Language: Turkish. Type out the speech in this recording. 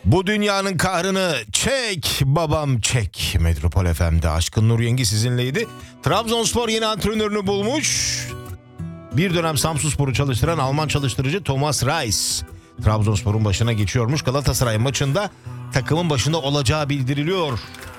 Bu dünyanın kahrını çek babam çek. Metropol FM'de Aşkın Nur Yengi sizinleydi. Trabzonspor yeni antrenörünü bulmuş. Bir dönem Samsunspor'u çalıştıran Alman çalıştırıcı Thomas Reis Trabzonspor'un başına geçiyormuş. Galatasaray maçında takımın başında olacağı bildiriliyor.